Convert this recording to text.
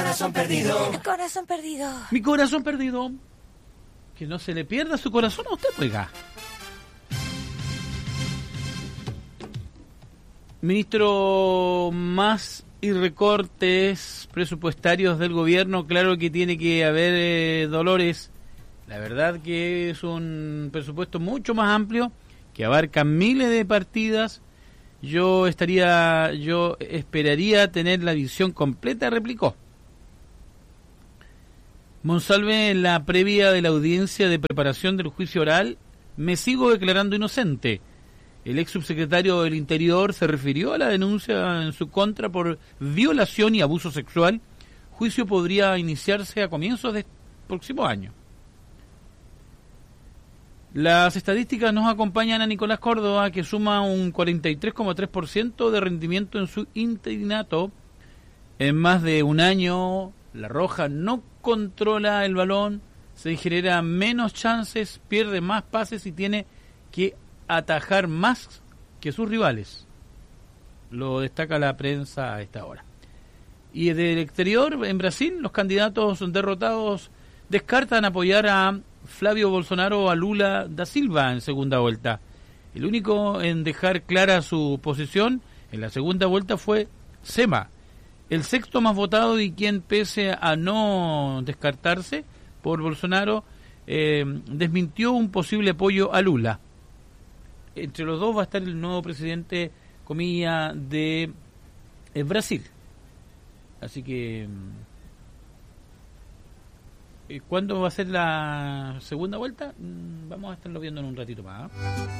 corazón perdido. Mi corazón perdido. Mi corazón perdido. Que no se le pierda su corazón a usted, oiga. Ministro, más y recortes presupuestarios del gobierno, claro que tiene que haber Dolores. La verdad que es un presupuesto mucho más amplio, que abarca miles de partidas. Yo esperaría tener la visión completa, replicó. Monsalve, en la previa de la audiencia de preparación del juicio oral, me sigo declarando inocente. El ex subsecretario del Interior se refirió a la denuncia en su contra por violación y abuso sexual. Juicio podría iniciarse a comienzos del próximo año. Las estadísticas nos acompañan a Nicolás Córdoba, que suma un 43,3% de rendimiento en su interinato. En más de un año, La Roja no controla el balón, se genera menos chances, pierde más pases y tiene que atajar más que sus rivales. Lo destaca la prensa a esta hora. Y desde el exterior, en Brasil, los candidatos derrotados descartan apoyar a Flávio Bolsonaro o a Lula da Silva en segunda vuelta. El único en dejar clara su posición en la segunda vuelta fue Zema, el sexto más votado y quien, pese a no descartarse por Bolsonaro, desmintió un posible apoyo a Lula. Entre los dos va a estar el nuevo presidente, comilla, de Brasil. Así que, ¿cuándo va a ser la segunda vuelta? Vamos a estarlo viendo en un ratito más, ¿eh?